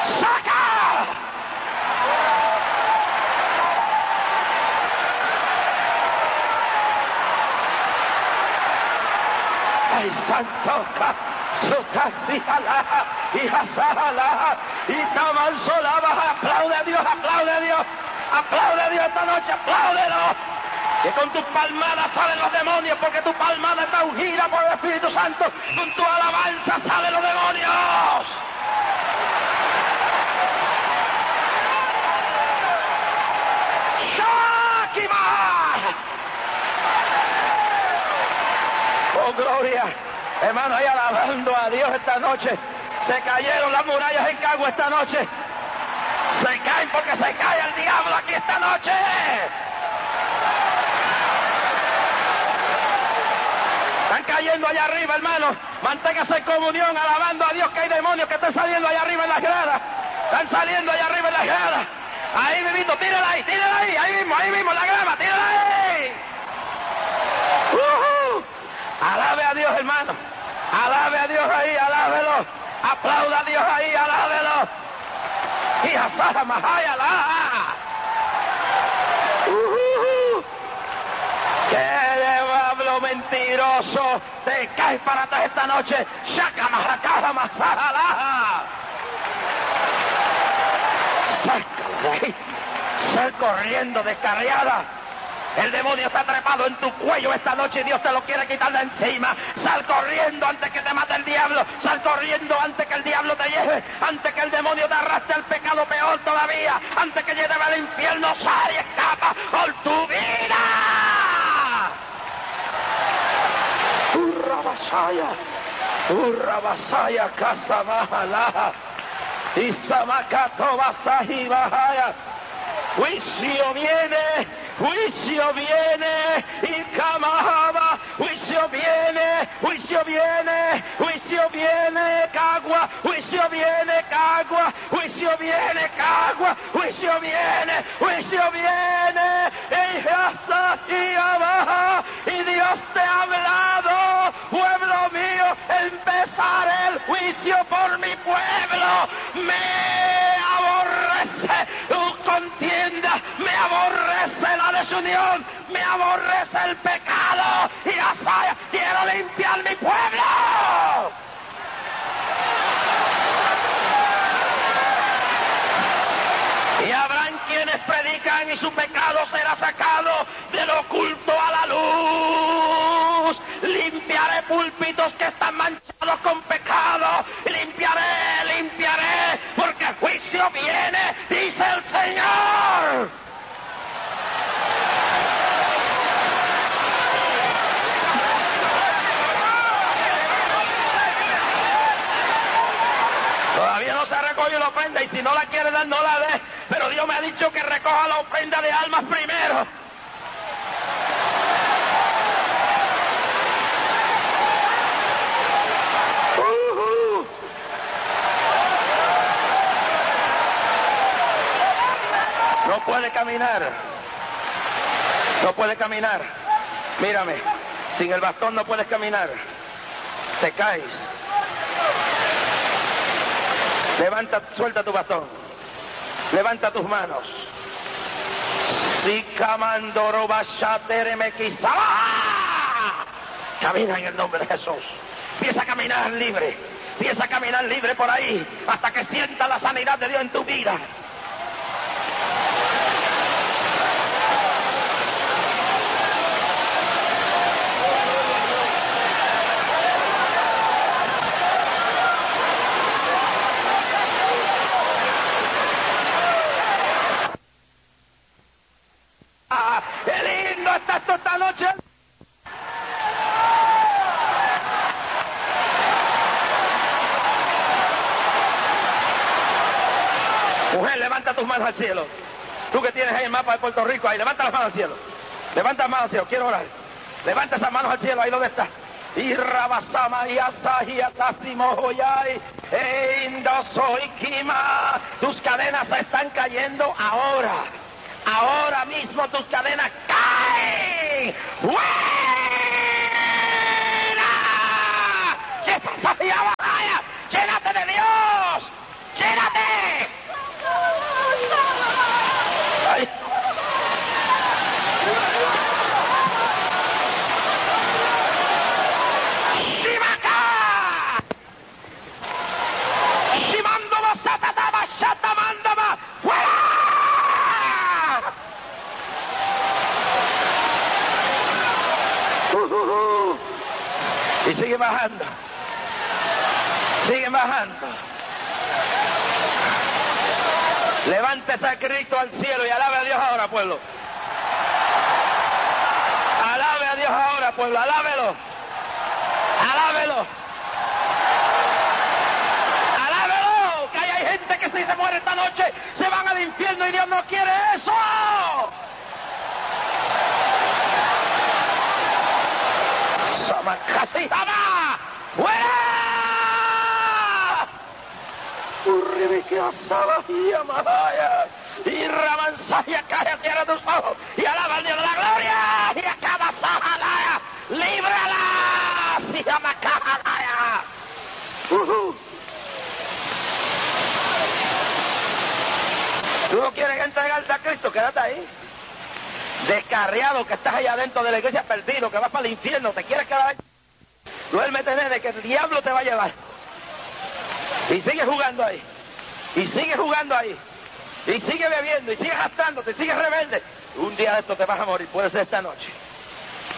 ¡Saca! ¡Ay, santo! ¡Sutasihala! ¡Hijasahala! ¡Y tamansolaba! ¡Aplaude a Dios! ¡Aplaude a Dios! ¡Aplaude a Dios esta noche! ¡Apláudelo! Que con tus palmadas salen los demonios, porque tu palmada está ungida por el Espíritu Santo. Con tu alabanza salen los demonios. ¡Shakima! ¡Oh, gloria! Hermano, ahí alabando a Dios esta noche. Se cayeron las murallas en Cagua esta noche. Se caen porque se cae el diablo aquí esta noche. Están cayendo allá arriba, hermano. Manténgase en comunión, alabando a Dios, que hay demonios que están saliendo allá arriba en las gradas. Están saliendo allá arriba en las gradas. Ahí mismo, tírala ahí, ahí mismo, en la grama, tírala ahí. Alabe a Dios, hermano. Alabe a Dios ahí, alábelo. Aplauda a Dios ahí, alábelo. Y asaja mahayala. ¡Qué diablo mentiroso! Te caes para atrás esta noche. ¡Shaka mahakaja masajala! ¡Sácala de ahí! ¡Sal corriendo, descarriada! El demonio está atrapado en tu cuello esta noche y Dios te lo quiere quitar de encima. Sal corriendo antes que te mate el diablo. Sal corriendo antes que el diablo te lleve. Antes que el demonio te arrastre al pecado, peor todavía. Antes que lleve al infierno, sal y escapa por tu vida. Urra basaya, casa bajalaja. Y samakato basaji bajaya. Juicio viene, y Kamahaba, juicio viene, Cagua, juicio viene, y abajo, y Dios te ha hablado, pueblo mío, empezaré el juicio por mi pueblo, me aborrece tu contienda, me aborrece la desunión, me aborrece el pecado, y Asaya, quiero limpiar mi pueblo. Y habrán quienes predican y su pecado será sacado del oculto a la luz. Limpiaré púlpitos que están manchados con pecado. Limpiaré, porque el juicio viene, dice el Señor. Todavía no se recogió la ofrenda y si no la quiere dar, no la dé. Pero Dios me ha dicho que recoja la ofrenda de almas primero. No puede caminar. No puede caminar. Mírame. Sin el bastón no puedes caminar. Te caes. Levanta, suelta tu bastón. Levanta tus manos. Camina en el nombre de Jesús. Empieza a caminar libre. Empieza a caminar libre por ahí hasta que sienta la sanidad de Dios en tu vida. ¡Qué lindo está esto esta noche! Mujer, levanta tus manos al cielo. Tú que tienes ahí el mapa de Puerto Rico, ahí, levanta las manos al cielo. Levanta las manos al cielo, quiero orar. Levanta esas manos al cielo, ahí donde está. Y rabasama y asaji atasimojoyai. Indosoikima. Tus cadenas se están cayendo ahora. Ahora mismo tus cadenas caen. ¡Fuera! ¡Llénate de Dios! ¡Llénate! sigue bajando. Sigue bajando. Levántese a Cristo al cielo y alabe a Dios ahora, pueblo. Alabe a Dios ahora, pueblo. Alábelo. Alábelo. Alábelo. Que hay gente que si se muere esta noche se van al infierno y Dios no quiere eso. Casi jamás. ¡Fuera! Urribique asaba y amadaya. Y ramansaya cae a tierra tus ojos. Y alaba al Dios de la gloria. Y acaba sajalaya. ¡Líbrala! ¡Si llama cajalaya! ¿Tú no quieres entregarte a Cristo? Quédate ahí. Descarriado que estás allá dentro de la iglesia, perdido, que vas para el infierno, te quieres quedar ahí. Duérmete, nene, que el diablo te va a llevar. Y sigue jugando ahí. Y sigue jugando ahí. Y sigue bebiendo, y sigue gastándote, y sigue rebelde. Un día de esto te vas a morir, puede ser esta noche.